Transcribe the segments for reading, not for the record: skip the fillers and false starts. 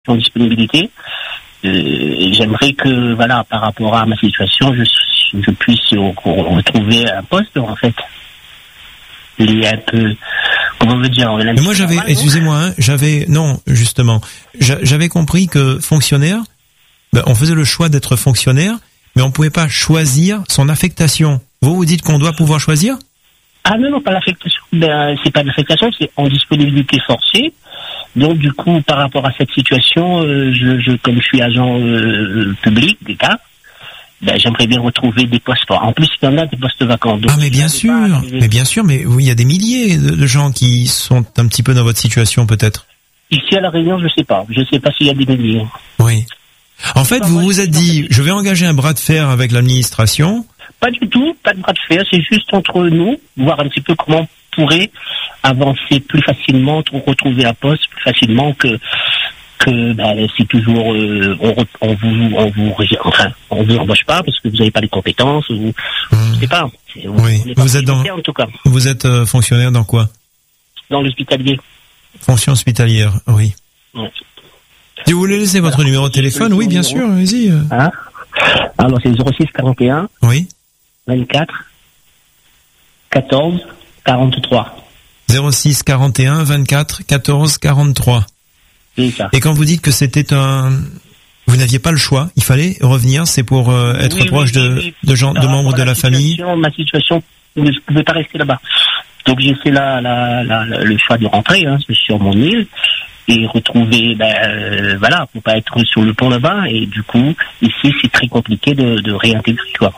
en disponibilité. Et j'aimerais que, voilà, par rapport à ma situation, je puisse retrouver un poste, en fait. Il est un peu, comment on veut dire, mais moi excusez-moi, j'avais compris que fonctionnaire, on faisait le choix d'être fonctionnaire, mais on pouvait pas choisir son affectation. Vous dites qu'on doit pouvoir choisir? Ah non, pas l'affectation. C'est pas l'affectation, c'est en disponibilité forcée. Donc du coup, par rapport à cette situation, comme je suis agent public d'État, j'aimerais bien retrouver des postes. En plus, il y en a des postes vacants. Donc, mais bien sûr, mais oui, il y a des milliers de gens qui sont un petit peu dans votre situation, peut-être. Ici à La Réunion, je sais pas s'il y a des milliers. Oui. En fait, vous vous êtes dit, je vais engager un bras de fer avec l'administration. Pas du tout, pas de bras de fer, c'est juste entre nous, voir un petit peu comment on pourrait avancer plus facilement, retrouver un poste plus facilement que c'est toujours on vous embauche pas parce que vous n'avez pas les compétences ou je sais pas. Vous êtes fonctionnaire dans quoi? Dans l'hospitalier. Fonction hospitalière, oui. Ouais. Si vous voulez laisser votre numéro de téléphone, oui, bien sûr, allez-y. Alors c'est 06 41. Oui. 24 14 43. 06 41 24 14 43. C'est ça. Et quand vous dites que vous n'aviez pas le choix, il fallait revenir, c'est pour être proche de membres de la famille. Ma situation, je ne pouvais pas rester là-bas. Donc j'ai fait le choix de rentrer sur mon île et retrouver, pour pas être sur le pont là-bas. Et du coup, ici, c'est très compliqué de réintégrer, quoi.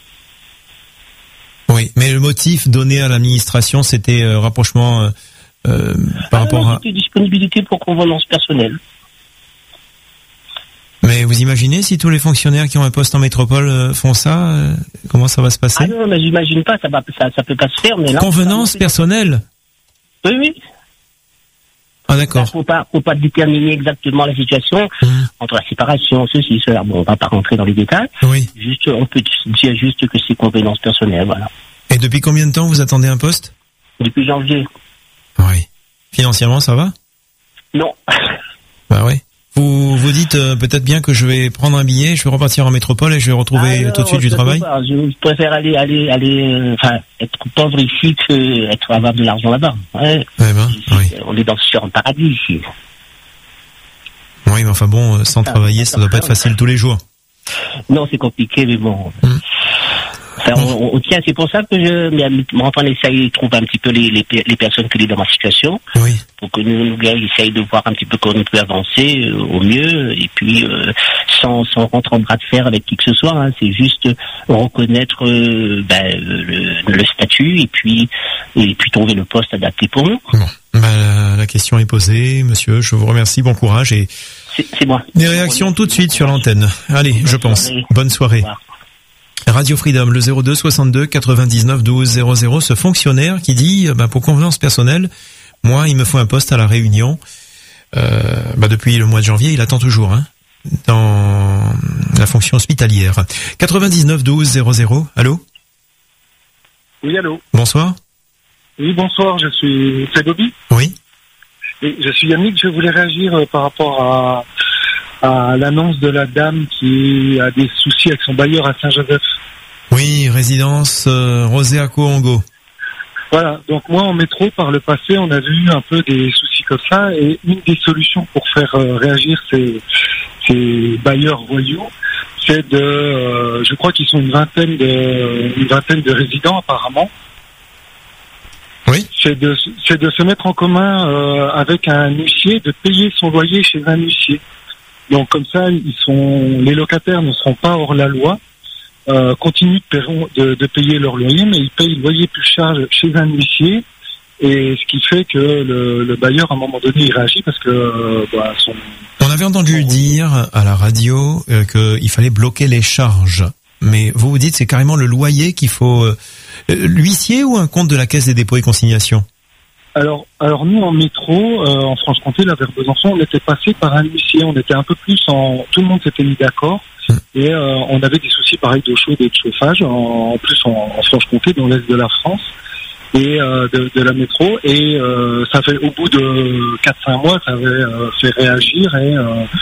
Oui, mais le motif donné à l'administration, c'était rapprochement par rapport à... C'était disponibilité pour convenance personnelle. Mais vous imaginez si tous les fonctionnaires qui ont un poste en métropole font ça, comment ça va se passer? Ah non, mais j'imagine pas, ça peut pas se faire. Mais là, convenance personnelle? Oui. Ah d'accord. Faut pas déterminer exactement la situation entre la séparation, ceci, cela. Bon, on va pas rentrer dans les détails. Oui. Juste, on peut dire juste que c'est convenance personnelle, voilà. Et depuis combien de temps vous attendez un poste? Depuis janvier. Oui. Financièrement, ça va? Non. Bah oui. Vous dites peut-être bien que je vais prendre un billet, je vais repartir en métropole et je vais retrouver tout de suite du travail. Je préfère aller, être pauvre ici que avoir de l'argent là-bas. Ouais. Oui. On est sur un paradis ici. Oui, mais enfin bon, sans travailler, ça doit pas être facile tous les jours. Non, c'est compliqué, mais bon. On tient, c'est pour ça que mon enfant essaye de trouver un petit peu les personnes qui sont dans ma situation. Oui. Pour que nous essayons de voir un petit peu comment on peut avancer au mieux, et puis sans rentrer en bras de fer avec qui que ce soit. C'est juste reconnaître le statut et puis trouver le poste adapté pour nous. Bon, la question est posée, monsieur. Je vous remercie. Bon courage et c'est moi. Des réactions tout de suite sur l'antenne. Allez, je pense. Bonne soirée. Radio Freedom, le 02 62 99 12 00, ce fonctionnaire qui dit, pour convenance personnelle, moi, il me faut un poste à La Réunion. Depuis le mois de janvier, il attend toujours, dans la fonction hospitalière. 99 12 00, allô? Oui, allô. Bonsoir. Oui, bonsoir, c'est Bobby. Oui. Et je suis Yannick, je voulais réagir par rapport à l'annonce de la dame qui a des soucis avec son bailleur à Saint-Joseph. Oui, résidence Rosea Coongo. Voilà, donc moi en métro, par le passé, on a vu un peu des soucis comme ça, et une des solutions pour faire réagir ces bailleurs voyous, c'est je crois qu'ils sont une vingtaine de résidents apparemment. Oui. C'est de se mettre en commun avec un huissier, de payer son loyer chez un huissier. Donc comme ça, les locataires ne seront pas hors la loi, continuent de payer leur loyer, mais ils payent le loyer plus cher chez un huissier, et ce qui fait que le bailleur, à un moment donné, il réagit parce que On avait entendu dire à la radio qu'il fallait bloquer les charges, mais vous dites c'est carrément le loyer qu'il faut... l'huissier ou un compte de la Caisse des dépôts et consignations? Alors nous en métro, en Franche-Comté, là vers Besançon, on était passé par un huissier, on était un peu plus tout le monde s'était mis d'accord, et on avait des soucis pareils d'eau chaude et de chauffage, en plus en Franche-Comté, dans l'est de la France, et de la métro, et ça fait au bout de 4-5 mois, ça avait fait réagir, et